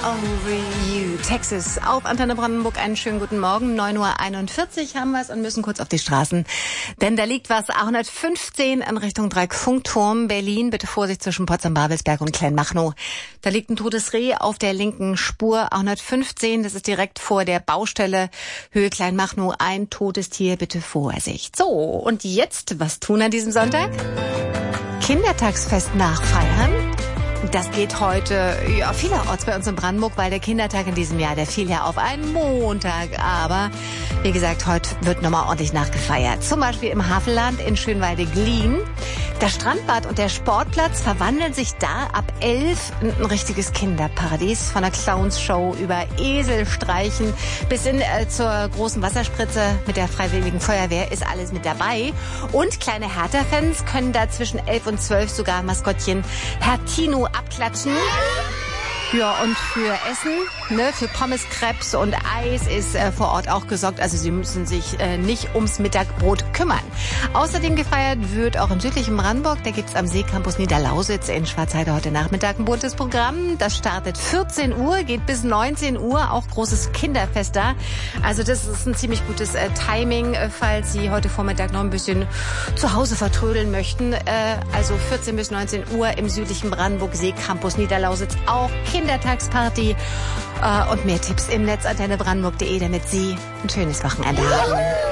Over You, Texas. Auf Antenne Brandenburg einen schönen guten Morgen. 9:41 Uhr haben wir es und müssen kurz auf die Straßen. Denn da liegt was, A115 in Richtung Dreieckfunkturm, Berlin. Bitte Vorsicht zwischen Potsdam-Babelsberg und Kleinmachnow. Da liegt ein totes Reh auf der linken Spur. A115, das ist direkt vor der Baustelle Höhe Kleinmachnow. Ein totes Tier, bitte Vorsicht. So, und jetzt, was tun an diesem Sonntag? Kindertagsfest nachfeiern. Das geht heute vielerorts bei uns in Brandenburg, weil der Kindertag in diesem Jahr, der fiel ja auf einen Montag. Aber wie gesagt, heute wird nochmal ordentlich nachgefeiert. Zum Beispiel im Havelland in Schönwalde-Glien. Das Strandbad und der Sportplatz verwandeln sich da ab 11 in ein richtiges Kinderparadies. Von der Clownsshow über Eselstreichen bis hin zur großen Wasserspritze mit der Freiwilligen Feuerwehr ist alles mit dabei. Und kleine Hertha-Fans können da zwischen 11 und 12 sogar Maskottchen Herr Tino abklatschen. Ja, und für Essen, für Pommes, Crepes und Eis ist vor Ort auch gesorgt. Also Sie müssen sich nicht ums Mittagbrot kümmern. Außerdem gefeiert wird auch im südlichen Brandenburg. Da gibt's am Seecampus Niederlausitz in Schwarzheide heute Nachmittag ein buntes Programm. Das startet 14 Uhr, geht bis 19 Uhr. Auch großes Kinderfest da. Also das ist ein ziemlich gutes Timing, falls Sie heute Vormittag noch ein bisschen zu Hause vertrödeln möchten. Also 14 bis 19 Uhr im südlichen Brandenburg, Seecampus Niederlausitz. Auch Kindertagsparty und mehr Tipps im Netz antennebrandenburg.de, damit Sie ein schönes Wochenende haben.